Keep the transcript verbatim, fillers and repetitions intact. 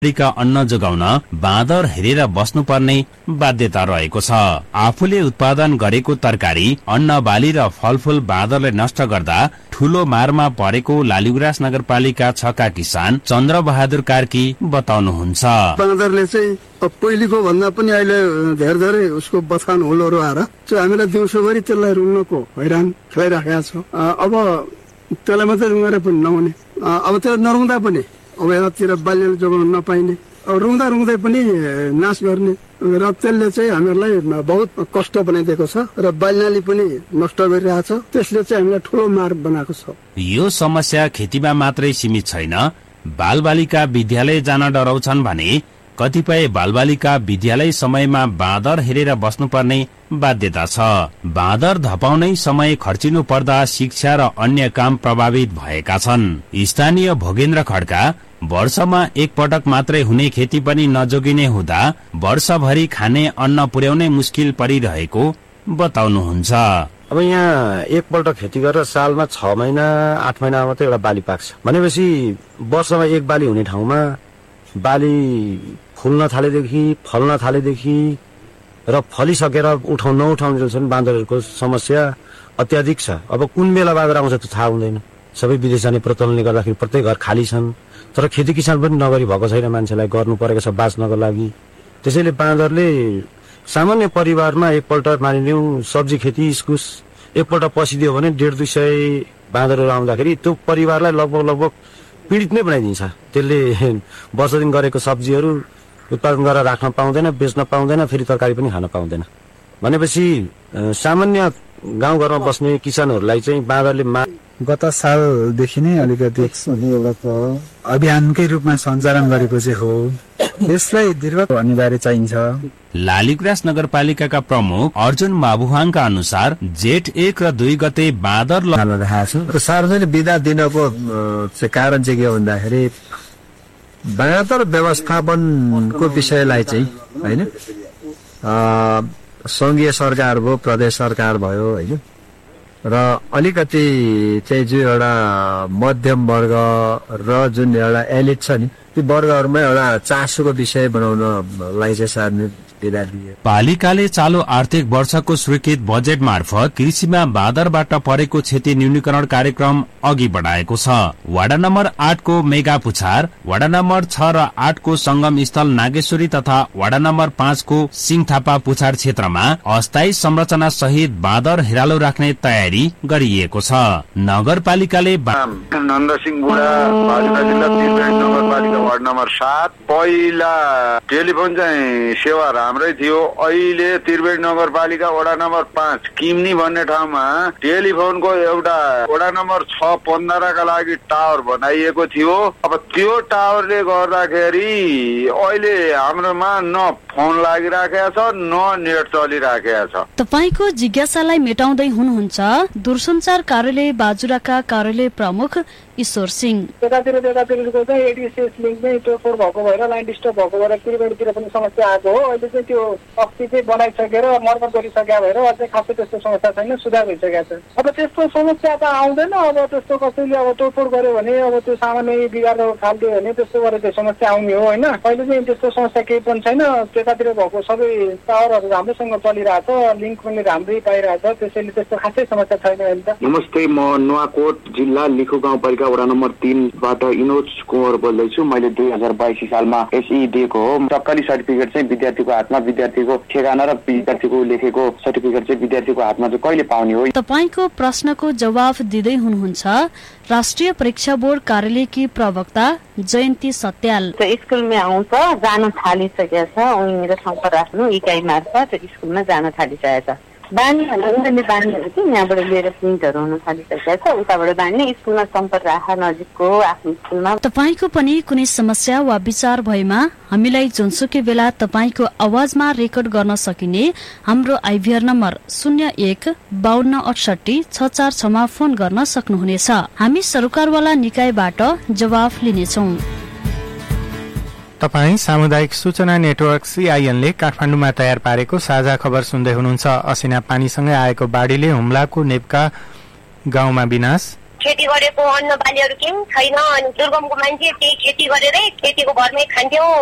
का अन्न जोगाउन बाँदर हेरेर बस्नुपर्ने बाध्यता रहेको छ। आफूले उत्पादन गरेको तरकारी, अन्न बाली र फलफूल बाँदरले नष्ट गर्दा ठूलो मारमा परेको लालीगुराँस नगरपालिका छ का किसान चन्द्र बहादुर कार्की बताउनुहुन्छ। बाँदरले चाहिँ पहिलेको भन्दा पनि अहिले धेरै धेरै उसको बथान होलहरू आएर हामीलाई दिउँसोभरि त्यसलाई रुङ्नको हैरान खेलाइराखेका छ। अब त्यसलाई मात्रै रुँगेर पनि नहुने, अब त्यसलाई नरुँदा पनि अब यतातिर बाल्यले जोगाउन नपाइने, अब रुँदा रुँदै पनि नाश गर्ने र त्यसले चाहिँ हामीहरूलाई बहुत कष्ट बनाइदिएको छ र बाल्यले पनि नष्ट गरिरहेछ। त्यसले चाहिँ हामीलाई ठुलो मार बनाएको छ। यो समस्या खेतीमा मात्रै सीमित छैन। बालबालिका विद्यालय जान डराउँछन् भने कतिपय बालबालिका विद्यालय समयमा बाँदर हेरेर बस्नुपर्ने बाध्यता छ। बाँदर धपाउनै समय खर्चिनु पर्दा शिक्षा र अन्य काम प्रभावित भएका छन्। स्थानीय भोगेन्द्र खड्का वर्षमा एक पटक मात्रै हुने खेती पनि नजोगिने हुँदा वर्षभरि खाने अन्न पुर्याउनै मुस्किल परिरहेको बताउनुहुन्छ। अब यहाँ एकपल्ट खेती गरेर सालमा छ महिना आठ महिना मात्रै एउटा बाली पाक्छ भनेपछि वर्षमा एक बाली हुने ठाउँमा बाली फुल्न थालेदेखि फल्न थालेदेखि र फलिसकेर उठाउ नउठाउनेसम्म बाँदरहरूको समस्या अत्याधिक छ। अब कुन बेला बाँदर आउँछ त्यो थाहा हुँदैन। सबै विदेश जाने प्रचलनले गर्दाखेरि प्रत्येक घर खाली छन्, तर खेती किसान पनि नगरी भएको छैन, मान्छेलाई गर्नु परेको छ बाँच्नको लागि। त्यसैले बाँदरले सामान्य परिवारमा एकपल्ट मानिलिउँ सब्जी खेती इस्कुस एकपल्ट पसिदियो भने डेढ दुई सय बाँदरहरू आउँदाखेरि त्यो परिवारलाई लगभग लगभग पीडित नै बनाइदिन्छ। त्यसले वर्ष दिन गरेको सब्जीहरू उत्पादन गरेर राख्न पाउँदैन, बेच्न पाउँदैन, फेरि तरकारी पनि खान पाउँदैन। भनेपछि सामान्य गाउँघरमा बस्ने किसानहरूलाई चाहिँ बाँदरले मा गत सालदेखि नै अलिकति एउटा अभियानकै रूपमा सञ्चालन गरेको चाहिँ हो। यसलाई दीर्घ अनिवार्य चाहिन्छ। लालीगुराँस नगरपालिकाका प्रमुख अर्जुन माबुहाङका अनुसार जेठ एक र दुई गते बाँदर लगाएको छ। सार्वजनिक बिदा दिनको कारण चाहिँ के भन्दाखेरि बाँदर व्यवस्थापनको विषयलाई चाहिँ होइन संघीय सरकार भयो, प्रदेश सरकार भयो होइन र अलिकति चाहिँ जो एउटा मध्यम वर्ग र जुन एउटा एलिट छ नि ती वर्गहरूमा एउटा चासोको विषय बनाउनलाई चाहिँ सार्वजनिक बिदा दिए। पालिकाले चालू आर्थिक वर्षको स्वीकृत बजेट मार्फत कृषिमा बाँदरबाट परेको क्षति न्यूनीकरण कार्यक्रम अघि बढाएको छ। वडा नम्बर आठ को मेगा पुछार, वडा नम्बर छ र आठ को संगम स्थल नागेश्वरी तथा वडा नम्बर पाँच को सिंहथापा पुछार क्षेत्रमा अस्थायी संरचना सहित बाँदर हेरालो राख्ने तयारी गरिएको छ। नगरपालिकाले नन्दसिंह बुढा बाजुरा जिल्ला त्रिवेणी नगरपालिका वार्ड नम्बर सात पहिला टेलिफोन चाहिँ सेवा राम्रै थियो। अहिले त्रिवेणी नगरपालिका वडा नम्बर पाँच किम्नी भन्ने ठाउँमा टेलिफोनको एउटा वडा नम्बर छ पन्ध्रका लागि टावर बनाइएको थियो। अब त्यो टावरले गर्दाखेरि अहिले हाम्रोमा न फोन लागिराखेको छ न नेट चलिराखेको छ। तपाईको जिज्ञासालाई मेटाउँदै हुनुहुन्छ दूरसञ्चार कार्यालय बाजुराका कार्यालय प्रमुख ईश्वर सिंह। त्यतातिर त्यतातिरको चाहिँ एडिसिएस लिङ्क नै टोटोर भएको भएर लाइन डिस्टर्ब भएको भएर त्रिवेणीतिर पनि समस्या आएको हो। अहिले चाहिँ त्यो अस्ति चाहिँ बनाइसकेर मर्मत गरिसकेका भएर अझै खासै त्यस्तो समस्या छैन, सुधार भइसकेको छ। अब त्यस्तो समस्या त आउँदैन। अब त्यस्तो कसैले अब तोडफोड गर्यो भने अब त्यो सामान्य बिगार्नु थाल्यो भने त्यस्तो गरेर त्यो समस्या आउने हो होइन। अहिले चाहिँ त्यस्तो समस्या केही पनि छैन। त्यतातिर भएको सबै टावरहरू राम्रोसँग चलिरहेछ, लिङ्क पनि राम्रै पाइरहेछ, त्यसैले त्यस्तो खासै समस्या छैन अहिले त। नमस्ते, म नुवाकोट जिल्ला लिखु गाउँपालिका वडा नम्बर तीनबाट इनोज कुँवर बोल्दैछु। मैले दुई हजार बाइस सालमा एसई दिएको हो। तत्कालीन सर्टिफिकेट चाहिँ विद्यार्थीको हातमा, विद्यार्थीको ठेगाना र विद्यार्थीको लेखेको सर्टिफिकेट चाहिँ विद्यार्थीको हातमा चाहिँ कहिले पाउने हो? तपाईको प्रश्नको जवाफ दिँदै हुनुहुन्छ राष्ट्रिय परीक्षा बोर्ड कार्यालयकी प्रवक्ता जयन्ती सत्याल। स्कुलमा आउँछ, जान थालिसकेको छ, उनीहरू सम्पर्क राख्नु इकाइ मार्फत स्कुलमा जान थालिसकेको छ। बानीहरू उनीहरूले बानीहरू चाहिँ यहाँबाट लिएर प्रिन्टहरू हुन थालिसकेको छ। उताबाट बानी स्कुलमा सम्पर्क राख नजिकको आफ्नो स्कुलमा। तपाईको पनि कुनै समस्या वा विचार भएमा हामीलाई जुनसुकै बेला तपाईको आवाजमा रेकर्ड गर्न सकिने हाम्रो आइभीआर नम्बर शून्य एक बाहन्न अठसठी छ चार छमा फोन गर्न सक्नुहुनेछ। हामी सरकारवाला निकायबाट जवाफ लिनेछौँ। तपाईँ सामुदायिक सूचना नेटवर्क सीआईएनले काठमाडौँमा तयार पारेको साझा खबर सुन्दै हुनुहुन्छ। असिना पानीसँगै आएको बाढ़ीले हुम्लाको नेप्का गाउँमा विनाश, खेती गरेको अन्न बालीहरू केही छैन अनि दुर्गमको मान्छे त्यही खेती गरेरै खेतीको भरमै खान्थ्यौँ।